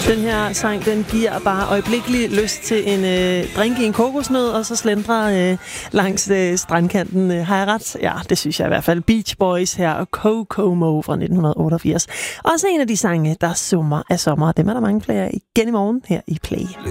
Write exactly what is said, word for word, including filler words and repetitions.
Den her sang, den giver bare øjeblikkelig lyst til en øh, drink i en kokosnød, og så slendre øh, langs øh, strandkanten. Øh, har jeg ret? Ja, det synes jeg i hvert fald. Beach Boys her og Kokomo fra nitten otteogfirs. Også en af de sange, der summer af sommer. Dem er der mange flere igen i morgen her i Play.